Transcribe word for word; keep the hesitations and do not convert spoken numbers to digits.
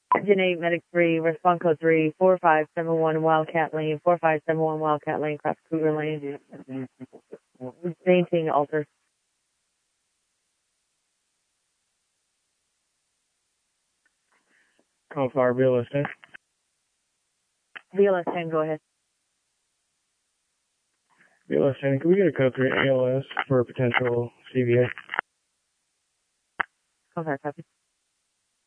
Engine eight, Medic three, respond code three, four five seven one Wildcat Lane, four five seven one Wildcat Lane, cross Cougar Lane. Maintain alter. Call fire, B L S ten. B L S ten, go ahead. B L S ten, can we get a code three A L S for a potential C V A? Call fire, copy.